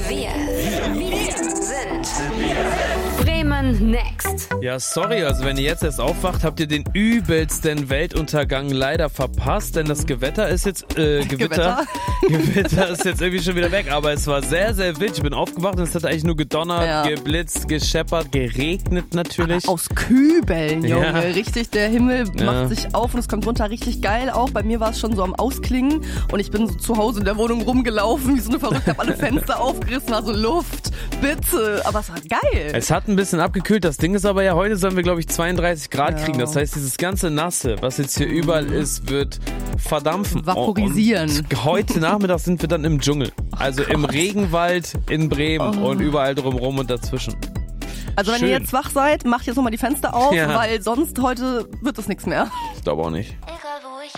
Wir sind Bremen Next. Ja, sorry, also wenn ihr jetzt erst aufwacht, habt ihr den übelsten Weltuntergang leider verpasst, denn das Gewitter ist jetzt, Gewitter ist jetzt irgendwie schon wieder weg, aber es war sehr, sehr wild. Ich bin aufgewacht und es hat eigentlich nur gedonnert, geblitzt, gescheppert, geregnet natürlich. Aber aus Kübeln, Junge, Ja. richtig, der Himmel macht sich auf und es kommt runter, richtig geil auch. Bei mir war es schon so am Ausklingen und ich bin so zu Hause in der Wohnung rumgelaufen, wie so eine Verrückte, hab alle Fenster aufgerissen, war so Luft, bitte, aber es war geil. Es hat ein bisschen abgekühlt, das Ding ist aber ja, heute sollen wir glaube ich 32 Grad kriegen, das heißt dieses ganze Nasse, was jetzt hier überall ist, wird verdampfen. Vaporisieren. Und heute Nachmittag sind wir dann im Dschungel, also im Regenwald in Bremen und überall drumherum und dazwischen. Also wenn Schön. ihr jetzt wach seid, macht jetzt nochmal die Fenster auf, Ja. weil sonst heute wird es nichts mehr. Ich glaube auch nicht.